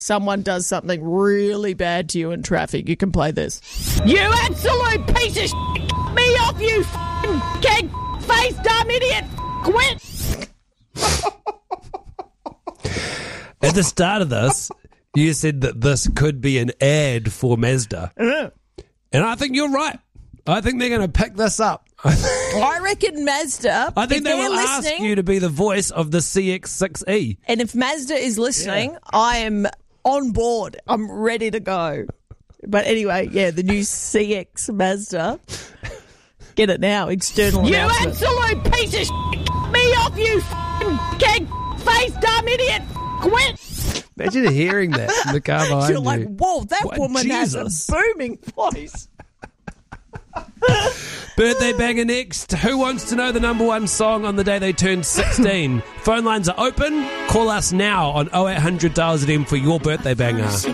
someone does something really bad to you in traffic, you can play this. You absolute piece of shit! Get me off, you f***ing keg face dumb idiot! Quit! At the start of this, you said that this could be an ad for Mazda. And I think you're right. I think they're going to pick this up. I reckon Mazda, I think if they will they're ask listening, you to be the voice of the CX-6E. and if Mazda is listening, I am on board. I'm ready to go. But anyway, yeah, the new CX Mazda. Get it now, external announcement. You absolute piece of shit! Get me off, you f***ing keg face dumb idiot! Quit! Imagine hearing that in the car behind You're you. like, whoa, that What, woman Jesus. has a booming voice. Birthday banger next. Who wants to know the number one song on the day they turned 16? Phone lines are open. Call us now on 0800 Dials at M for your birthday banger.